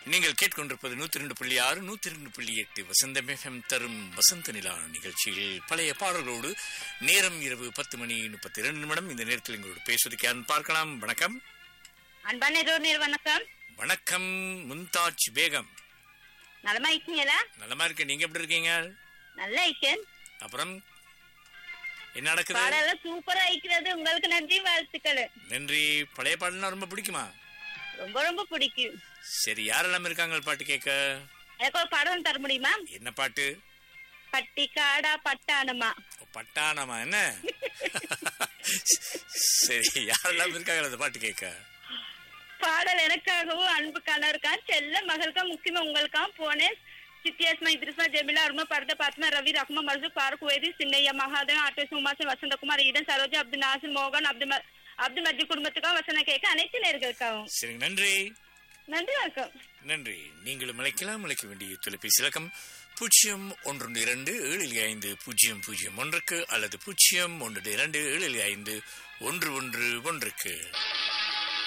நீங்கள் கேட்கொண்டிருப்பது 102.6 102.8 வசந்த FM தரும் வசந்த நிலா நிகழ்ச்சியில் பழைய பாடல்களோடு நேரம் இரவு 10:32 இந்த நேரத்தில் எங்களோடு பேசுவதற்கு பார்க்கலாம். வணக்கம். அன்பான வணக்கம். வணக்கம் மும்தாஜ் பேகம். நலமா இருக்கீங்களா? நலமா இருக்கேன். நீங்க எப்படி இருக்கீங்க? நல்லா இருக்கேன். அப்புறம் என்ன நடக்குது? பாடலாம் சூப்பரா இருக்கிறது. உங்களுக்கு நன்றி, வாழ்த்துக்கள். நன்றி. பழைய பாடலாம் ரொம்ப பிடிக்குமா? ரொம்ப ரொம்ப பிடிக்கும். சரி, யாரெல்லாம் இருக்காங்க பாட்டு கேட்க? எனக்கு ஒரு பாடம் தர முடியுமா? என்ன பாட்டு? பட்டி காடா பட்டானமா. பட்டானமா என்ன? சரி, யாரெல்லாம் இருக்காங்க அந்த பாட்டு கேட்க? பாடல் எனக்காகவும் அன்பு கணவருக்கா செல்ல மகளுக்கா முக்கியமா உங்களுக்கா போனேன். சித்தியாஸ்மா இத்ரிஸ்மா ஜெமிலா அருமா பரத பாத்மா ரவி ரஹ்மா மர்சூக் பாருக் வேதி சின்னையா மகாதேவன் ஆட்டோஸ் உமாசன் வசந்தகுமார் ஈடன் சரோஜா அப்துல் நாசிர் மோகன் அப்துல் மஜீத் குடும்பத்துக்காக வசனம் கேட்க அனைத்து நேர்களுக்காகவும். சரி, நன்றி. நன்றி, வணக்கம். நன்றி. நீங்களும் அழைக்க வேண்டிய தொலைபேசி இலக்கம் 0127550001 அல்லது 0127551111.